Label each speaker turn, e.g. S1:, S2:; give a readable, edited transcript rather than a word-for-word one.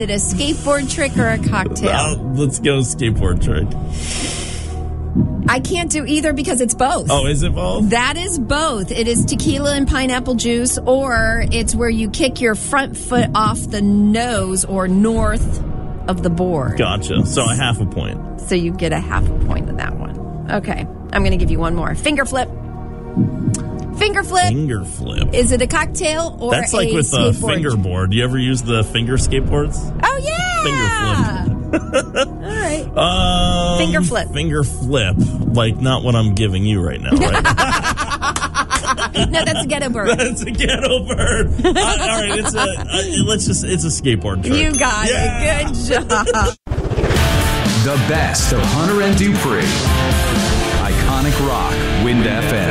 S1: Is it a skateboard trick or a cocktail?
S2: Let's go skateboard trick.
S1: I can't do either because it's both.
S2: Oh, is it both?
S1: That is both. It is tequila and pineapple juice, or it's where you kick your front foot off the nose or north of the board.
S2: Gotcha. So a half a point.
S1: So you get a half a point of that one. Okay. I'm going to give you one more. Finger flip. Finger flip.
S2: Finger flip.
S1: Is it a cocktail or
S2: That's like with the fingerboard. Do you ever use the finger skateboards?
S1: Oh, yeah.
S2: Finger flip.
S1: All right. Finger flip.
S2: Finger flip. Like not what I'm giving you right now, right?
S1: No, that's a ghetto bird.
S2: That's a ghetto bird. All right, it's a skateboard trick.
S1: You got it. Good job.
S3: The best of Hunter and Dupree. Iconic Rock, Wind FM.